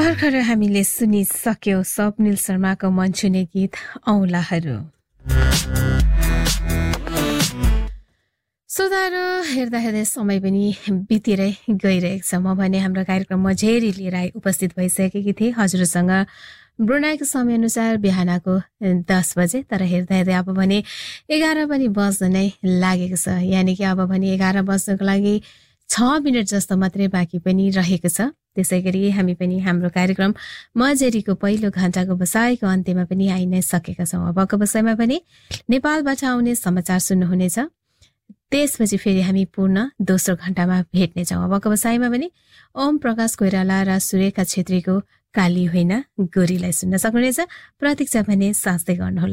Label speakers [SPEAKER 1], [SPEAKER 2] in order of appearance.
[SPEAKER 1] भर्खर हामीले सुनिसक्यौं स्वप्निल शर्माको मन छुने गीत औंलाहरू। श्रोताहरू, हेर्दा हेर्दै समय पनि बितिरै गइरहेको छ। म भने हाम्रो कार्यक्रम मझेरी लिएर उपस्थित भइसकेकी थिएँ हजुरसँग ब्रुनाईको समयअनुसार बिहानको 10 बजे। तर हेर्दा हेर्दै अब भने 11 पनि बज्न नै लागेको छ। यानि कि अब भने 11 बज्नको लागि 6 मिनट जस्तो मात्रै बाँकी पनि रहेको छ। त्यसै गरी हामी पनि हाम्रो कार्यक्रम मझेरीको पहिलो घण्टाको बसाइको अन्त्यमा पनि आइ नै सकेका छौँ। अबको बसाइमा पनि नेपालबाट आउने समाचार सुन्नुहुनेछ। त्यसपछि फेरि हामी पुनः दोस्रो घण्टामा भेट्नेछौँ। अबको बसाइमा पनि ओम प्रकाश कोइराला र सुरेखा छेत्रीको काली होइन गोरीलाई सुन्न सक्नुहुनेछ। प्रतीक्षा भने साँच्दै गर्नुहोला।